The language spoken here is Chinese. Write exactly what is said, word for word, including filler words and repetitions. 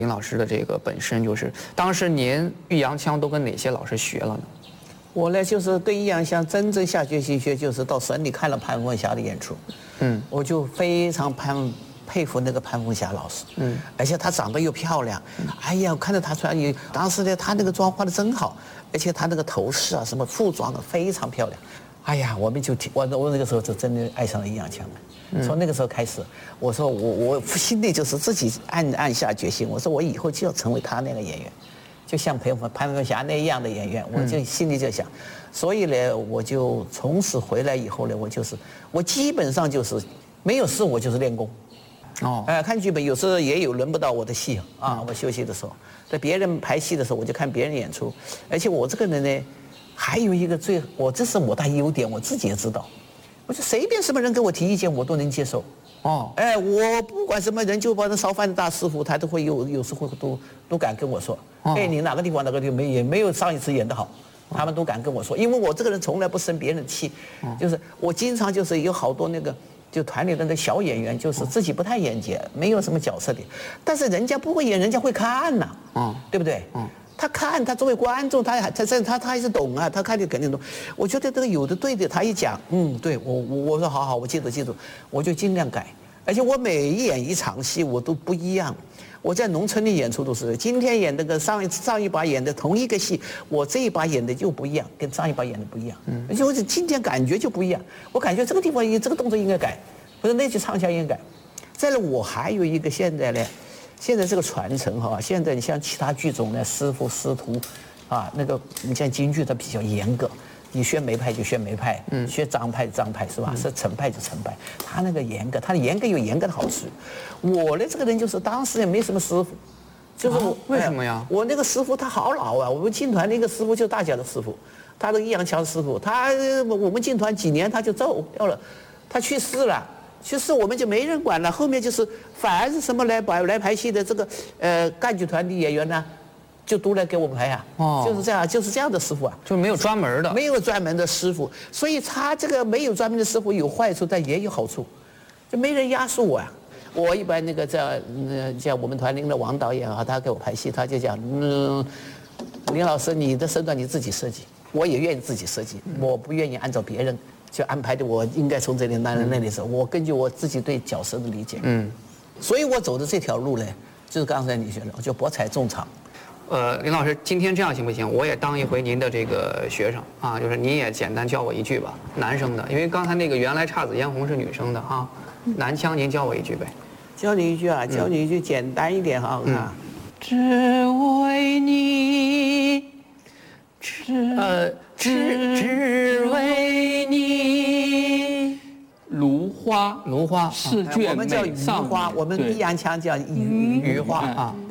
林老师的这个本身就是，当时您豫扬腔都跟哪些老师学了呢？ 我呢，就是对豫扬腔真正下决心学，就是到省里看了潘凤霞的演出，嗯，我就非常潘佩服那个潘凤霞老师，嗯，而且她长得又漂亮，哎呀，我看着她穿衣，当时呢，她那个妆化的真好，而且她那个头饰啊，什么服装啊，非常漂亮。哎呀，我们就我我那个时候就真的爱上了豫扬腔了。从那个时候开始，我说我我心里就是自己暗暗下决心，我说我以后就要成为他那个演员，就像潘潘凤霞那样的演员，我就心里就想，所以呢，我就从此回来以后呢，我就是我基本上就是没有事我就是练功。哦，哎、呃，看剧本有时候也有轮不到我的戏啊，我休息的时候，在别人排戏的时候，我就看别人演出，而且我这个人呢。还有一个最，我这是我大优点，我自己也知道，我就随便什么人给我提意见，我都能接受。哦，哎，我不管什么人，就把那烧饭的大师傅，他都会有有时候都都敢跟我说，哦、哎，你哪个地方哪个地方没也没有上一次演得好，他们都敢跟我说，因为我这个人从来不生别人气，哦、就是我经常就是有好多那个。就团里的那小演员，就是自己不太演角，没有什么角色的，但是人家不会演，人家会看呐、啊，嗯，对不对？嗯。他看，他作为观众，他还他他他他还是懂啊，他看的肯定懂。我觉得这个有的对的，他一讲，嗯，对我我我说好好，我记住记住，我就尽量改。而且我每演一场戏我都不一样。我在农村里演出都是，今天演那个上一上一把演的同一个戏，我这一把演的就不一样，跟上一把演的不一样。嗯，而且我今天感觉就不一样，我感觉这个地方这个动作应该改，或者那句唱腔应该改。再来，我还有一个现在呢。现在这个传承哈，现在你像其他剧种呢，师傅师徒，啊，那个你像京剧它比较严格，你学梅派就学梅派，嗯，学张派张派是吧？是程派就程派，他那个严格，他的严格有严格的好处。我呢这个人就是当时也没什么师傅，就是我、 啊、为什么呀？ 我那个师傅他好老啊，我们进团那个师傅就是大家的师傅，他这个易阳强师傅，他我们进团几年他就走掉了，他去世了。其实我们就没人管了，后面就是凡是什么来排来排戏的这个呃赣剧团的演员呢，就都来给我们排啊，哦，就是这样，就是这样的师傅啊， 就没有专门的， 没有专门的师傅，所以他这个没有专门的师傅有坏处，但也有好处，就没人压缩我啊。我一般那个在呃像我们团里的王导演啊，他给我排戏，他就讲，嗯，林老师你的身段你自己设计，我也愿意自己设计，我不愿意按照别人。就安排的，我应该从这里那那里走。我根据我自己对角色的理解，嗯，所以我走的这条路呢，就是刚才你说的，我就博采众长。 呃，林老师，今天这样行不行？我也当一回您的这个学生啊，就是您也简单教我一句吧，男生的，因为刚才那个原来姹紫嫣红是女生的哈，男腔您教我一句呗。 教你一句啊，教你一句简单一点哈，啊， 只为你，只呃只只为你。 芦花， 芦花我们叫鱼花，我们豫扬腔叫鱼鱼花啊。